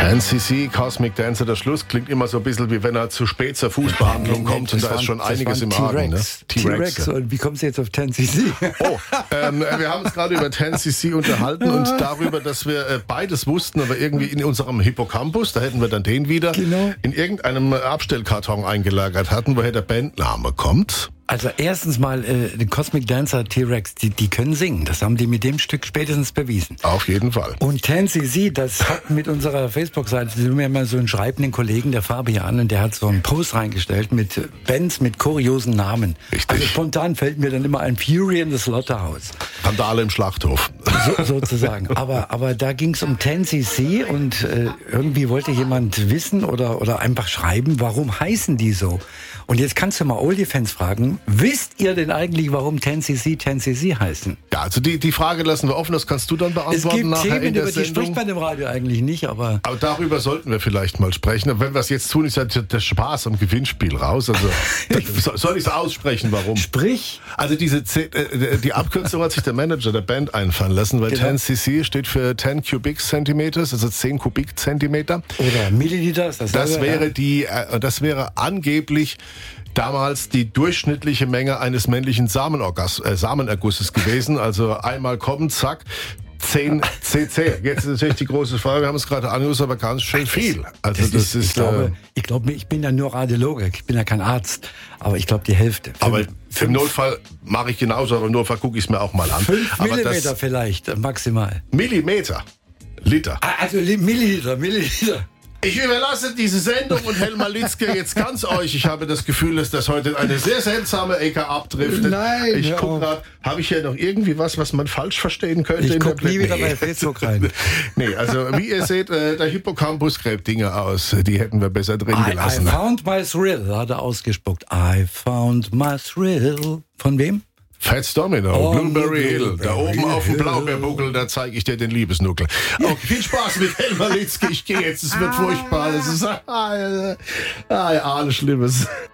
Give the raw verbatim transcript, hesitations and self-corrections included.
ten C C, Cosmic Dancer, der Schluss klingt immer so ein bisschen wie wenn er zu spät zur Fußbehandlung kommt und da ist schon einiges im Argen. Ne? T-Rex. Und wie kommst du jetzt auf ten C C? Oh, ähm, wir haben uns gerade über ten C C unterhalten und darüber, dass wir äh, beides wussten, aber irgendwie in unserem Hippocampus, da hätten wir dann den wieder, genau. in irgendeinem Abstellkarton eingelagert hatten, woher der Bandname kommt. Also erstens mal, äh, den Cosmic Dancer T-Rex, die, die können singen. Das haben die mit dem Stück spätestens bewiesen. Auf jeden Fall. Und ten C C, das hat mit unserer Facebook-Seite, wir haben ja mal so einen schreibenden Kollegen, der Fabian, und der hat so einen Post reingestellt mit Bands mit kuriosen Namen. Richtig. Also spontan fällt mir dann immer ein Fury in the Slaughterhouse. Randale im Schlachthof. So, sozusagen. Aber, aber da ging es um ten C C und äh, irgendwie wollte jemand wissen oder, oder einfach schreiben, warum heißen die so? Und jetzt kannst du mal Oldie-Fans fragen, wisst ihr denn eigentlich, warum ten C C ten C C heißen? Ja, also die, die Frage lassen wir offen, das kannst du dann beantworten es gibt nachher Themen, in der über die Sendung. spricht man im Radio eigentlich nicht, aber... Aber darüber sollten wir vielleicht mal sprechen. Wenn wir es jetzt tun, ist ja der Spaß am Gewinnspiel raus. Also soll ich es aussprechen, warum? Sprich! Also diese C- äh, die Abkürzung hat sich der Manager der Band einfallen lassen, weil Genau. ten C C steht für ten Cubic Centimeters, also zehn Kubikzentimeter. Oder Milliliter, ist das Das selber, wäre ja. die, äh, das wäre angeblich damals die durchschnittliche Menge eines männlichen Samenorgas, äh, Samenergusses gewesen. Also einmal kommen, zack, zehn C C. Jetzt ist natürlich die große Frage, wir haben es gerade angehört, aber ganz schön viel. Also das, Das ist, ich, glaube, äh, ich glaube, ich bin ja nur Radiologe, ich bin ja kein Arzt, aber ich glaube die Hälfte. aber Fünf- im Notfall mache ich genauso, aber im Notfall gucke ich es mir auch mal an. Fünf aber Millimeter das, vielleicht, äh, maximal. Millimeter. Liter. Ah, Also Li- Milliliter, Milliliter. Ich überlasse diese Sendung und Helmar Litzke jetzt ganz euch. Ich habe das Gefühl, dass das heute eine sehr seltsame Ecke abdriftet. Nein, ich hör gucke auf. gerade, habe ich hier noch irgendwie was, was man falsch verstehen könnte? Ich in der guck nie Bla- wieder Nee. bei Facebook rein. Nee, also wie ihr seht, äh, der Hippocampus gräbt Dinge aus. Die hätten wir besser drin I, I gelassen. found my thrill, hat er ausgespuckt. I found my thrill. Von wem? Fats Domino, Oh, Blueberry Hill. Blueberry Da oben auf dem Hill. Blaubeerbuckel, da zeige ich dir den Liebesnuckel. Okay, viel Spaß mit Helmar Litzke. Ich gehe jetzt, es wird furchtbar. Es ist ah, ja, ah, ja, alles Schlimmes.